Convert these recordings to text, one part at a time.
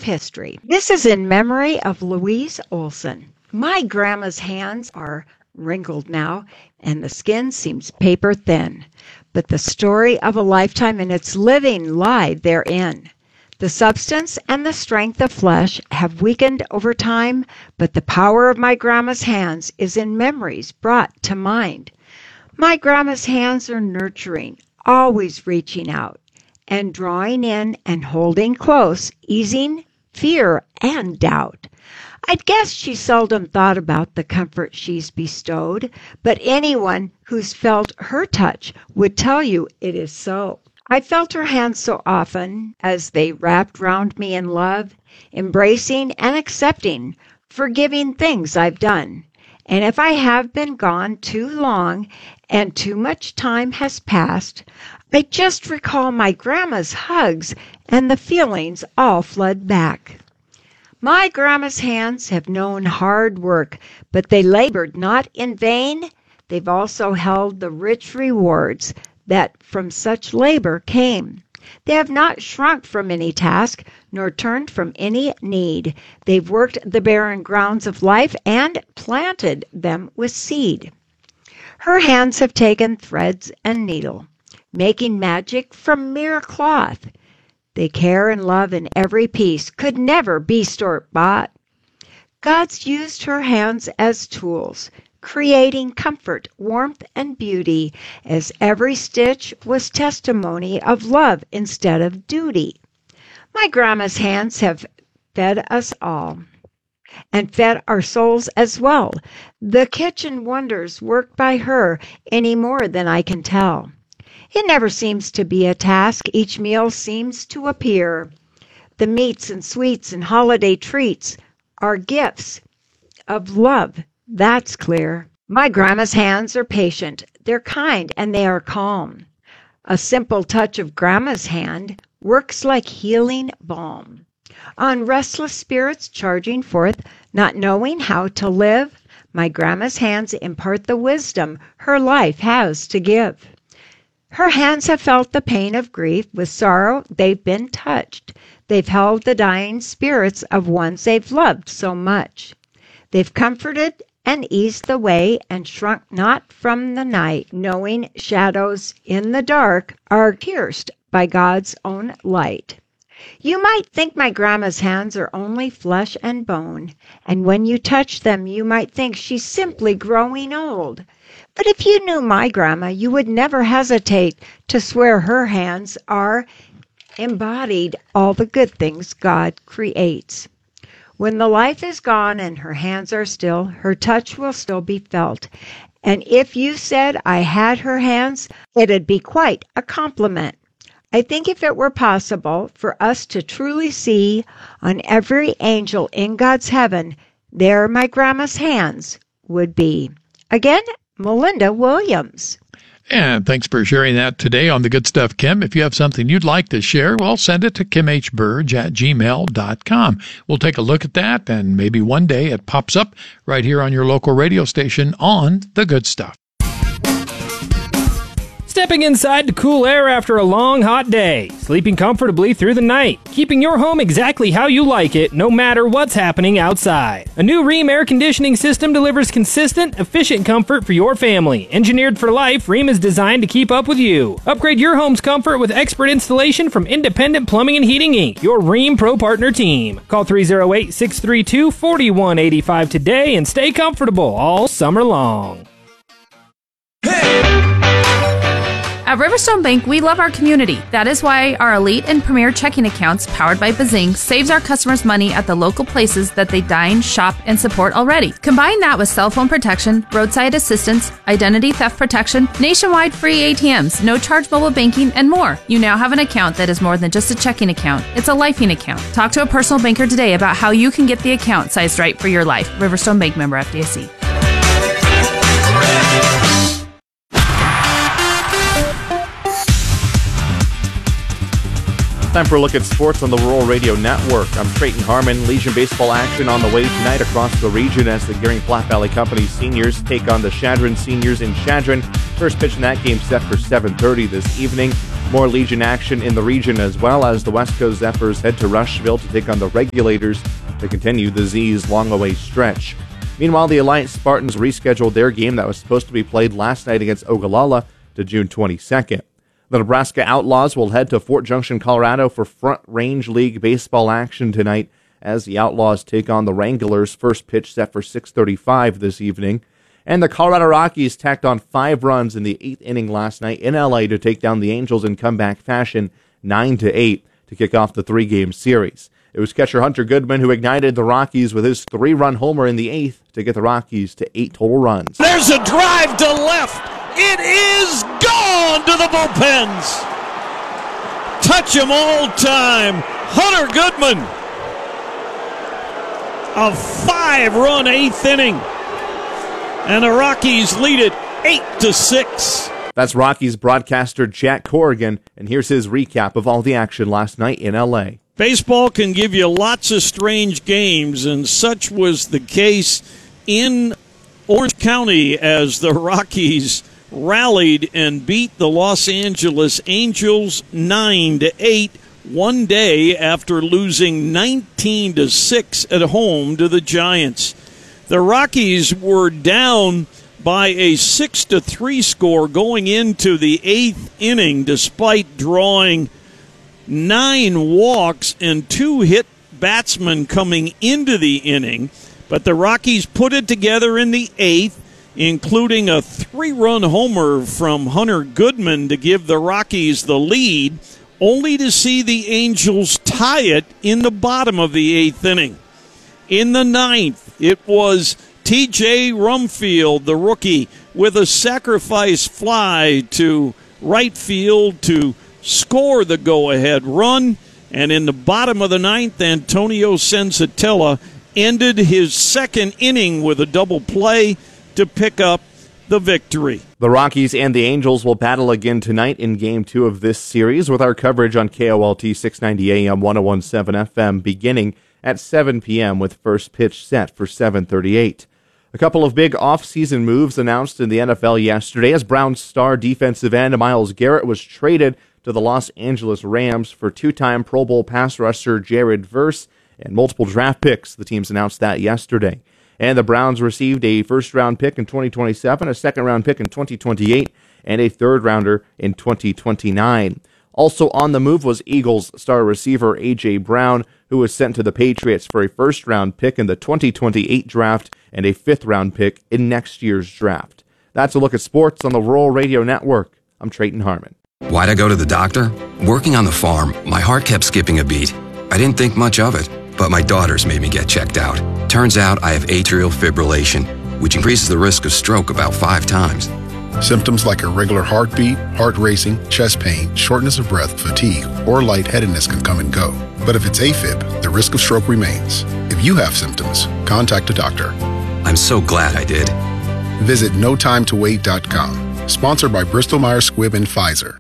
of history. This is in memory of Louise Olson. My grandma's hands are wrinkled now, and the skin seems paper thin. But the story of a lifetime and its living lie therein. The substance and the strength of flesh have weakened over time, but the power of my grandma's hands is in memories brought to mind. My grandma's hands are nurturing, always reaching out, and drawing in and holding close, easing fear and doubt. I'd guess she seldom thought about the comfort she's bestowed, but anyone who's felt her touch would tell you it is so. I felt her hands so often as they wrapped round me in love, embracing and accepting, forgiving things I've done. And if I have been gone too long and too much time has passed, I just recall my grandma's hugs and the feelings all flood back. My grandma's hands have known hard work, but they labored not in vain. They've also held the rich rewards that from such labor came. They have not shrunk from any task, nor turned from any need. They've worked the barren grounds of life and planted them with seed. Her hands have taken threads and needle, making magic from mere cloth. They care and love in every piece, could never be store-bought. God's used her hands as tools, creating comfort, warmth, and beauty, as every stitch was testimony of love instead of duty. My grandma's hands have fed us all, and fed our souls as well. The kitchen wonders worked by her any more than I can tell. It never seems to be a task, each meal seems to appear. The meats and sweets and holiday treats are gifts of love, that's clear. My grandma's hands are patient, they're kind, and they are calm. A simple touch of grandma's hand works like healing balm. On restless spirits charging forth, not knowing how to live, my grandma's hands impart the wisdom her life has to give. Her hands have felt the pain of grief. With sorrow they've been touched. They've held the dying spirits of ones they've loved so much. They've comforted and eased the way and shrunk not from the night, knowing shadows in the dark are pierced by God's own light. You might think my grandma's hands are only flesh and bone, and when you touch them you might think she's simply growing old. But if you knew my grandma, you would never hesitate to swear her hands are embodied all the good things God creates. When the life is gone and her hands are still, her touch will still be felt. And if you said I had her hands, it'd be quite a compliment. I think if it were possible for us to truly see on every angel in God's heaven, there my grandma's hands would be. Again, Melinda Williams. And thanks for sharing that today on The Good Stuff, Kim. If you have something you'd like to share, well, send it to kimhburge@gmail.com. We'll take a look at that, and maybe one day it pops up right here on your local radio station on The Good Stuff. Stepping inside to cool air after a long, hot day. Sleeping comfortably through the night. Keeping your home exactly how you like it, no matter what's happening outside. A new Rheem air conditioning system delivers consistent, efficient comfort for your family. Engineered for life, Rheem is designed to keep up with you. Upgrade your home's comfort with expert installation from Independent Plumbing and Heating, Inc., your Rheem Pro Partner team. Call 308-632-4185 today and stay comfortable all summer long. At Riverstone Bank, we love our community. That is why our elite and premier checking accounts, powered by Bazing, saves our customers money at the local places that they dine, shop, and support already. Combine that with cell phone protection, roadside assistance, identity theft protection, nationwide free ATMs, no-charge mobile banking, and more. You now have an account that is more than just a checking account. It's a lifing account. Talk to a personal banker today about how you can get the account sized right for your life. Riverstone Bank, member FDIC. Time for a look at sports on the Rural Radio Network. I'm Trayton Harmon. Legion baseball action on the way tonight across the region as the Gearing Platte Valley Company seniors take on the Chadron seniors in Chadron. First pitch in that game set for 7:30 this evening. More Legion action in the region as well as the West Coast Zephyrs head to Rushville to take on the Regulators to continue the Z's long-away stretch. Meanwhile, the Alliance Spartans rescheduled their game that was supposed to be played last night against Ogallala to June 22nd. The Nebraska Outlaws will head to Fort Junction, Colorado for Front Range League baseball action tonight as the Outlaws take on the Wranglers. First pitch set for 6:35 this evening. And the Colorado Rockies tacked on 5 runs in the 8th inning last night in LA to take down the Angels in comeback fashion 9-8 to kick off the 3-game series. It was catcher Hunter Goodman who ignited the Rockies with his 3-run homer in the 8th to get the Rockies to 8 total runs. There's a drive to left. It is gone to the bullpens. Touch 'em all time. Hunter Goodman. A 5-run 8th inning. And the Rockies lead it 8-6. That's Rockies broadcaster Jack Corrigan, and here's his recap of all the action last night in L.A. Baseball can give you lots of strange games, and such was the case in Orange County as the Rockies rallied and beat the Los Angeles Angels 9-8 one day after losing 19-6 at home to the Giants. The Rockies were down by a 6-3 score going into the 8th inning despite drawing 9 walks and 2 hit batsmen coming into the inning. But the Rockies put it together in the 8th, including a 3-run homer from Hunter Goodman to give the Rockies the lead, only to see the Angels tie it in the bottom of the 8th inning. In the 9th, it was T.J. Rumfield, the rookie, with a sacrifice fly to right field to score the go-ahead run. And in the bottom of the 9th, Antonio Senzatella ended his 2nd inning with a double play to pick up the victory. The Rockies and the Angels will battle again tonight in Game 2 of this series with our coverage on KOLT 690 AM 101.7 FM beginning at 7 p.m. with first pitch set for 7:38. A couple of big off-season moves announced in the NFL yesterday as Browns star defensive end Myles Garrett was traded to the Los Angeles Rams for 2-time Pro Bowl pass rusher Jared Verse and multiple draft picks. The teams announced that yesterday. And the Browns received a first-round pick in 2027, a second-round pick in 2028, and a third-rounder in 2029. Also on the move was Eagles star receiver A.J. Brown, who was sent to the Patriots for a first-round pick in the 2028 draft and a fifth-round pick in next year's draft. That's a look at sports on the Rural Radio Network. I'm Trayton Harmon. Why'd I go to the doctor? Working on the farm, my heart kept skipping a beat. I didn't think much of it, but my daughters made me get checked out. Turns out I have atrial fibrillation, which increases the risk of stroke about 5 times. Symptoms like irregular heartbeat, heart racing, chest pain, shortness of breath, fatigue, or lightheadedness can come and go. But if it's AFib, the risk of stroke remains. If you have symptoms, contact a doctor. I'm so glad I did. Visit notimetowait.com. Sponsored by Bristol-Myers Squibb and Pfizer.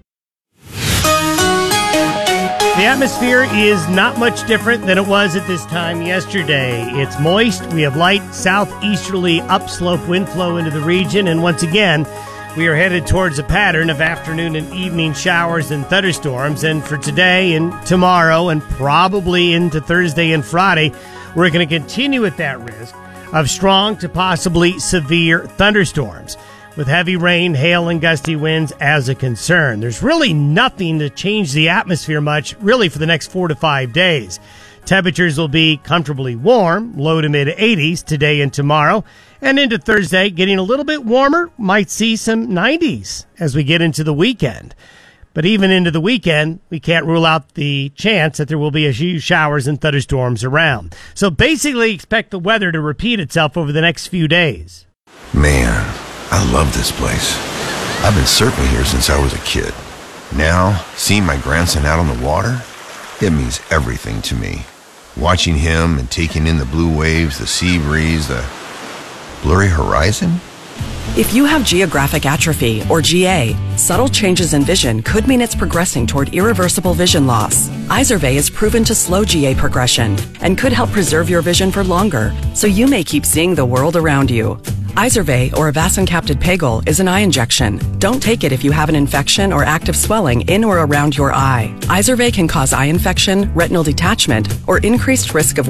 The atmosphere is not much different than it was at this time yesterday. It's moist. We have light southeasterly upslope wind flow into the region. And once again, we are headed towards a pattern of afternoon and evening showers and thunderstorms. And for today and tomorrow and probably into Thursday and Friday, we're going to continue at that risk of strong to possibly severe thunderstorms, with heavy rain, hail, and gusty winds as a concern. There's really nothing to change the atmosphere much, really, for the next 4 to 5 days. Temperatures will be comfortably warm, low to mid-80s today and tomorrow. And into Thursday, getting a little bit warmer, might see some 90s as we get into the weekend. But even into the weekend, we can't rule out the chance that there will be a few showers and thunderstorms around. So basically expect the weather to repeat itself over the next few days. Man, I love this place. I've been surfing here since I was a kid. Now, seeing my grandson out on the water, it means everything to me. Watching him and taking in the blue waves, the sea breeze, the blurry horizon. If you have geographic atrophy, or GA, subtle changes in vision could mean it's progressing toward irreversible vision loss. Izervay is proven to slow GA progression and could help preserve your vision for longer, so you may keep seeing the world around you. Izervay, or avacincaptad pegol, is an eye injection. Don't take it if you have an infection or active swelling in or around your eye. Izervay can cause eye infection, retinal detachment, or increased risk of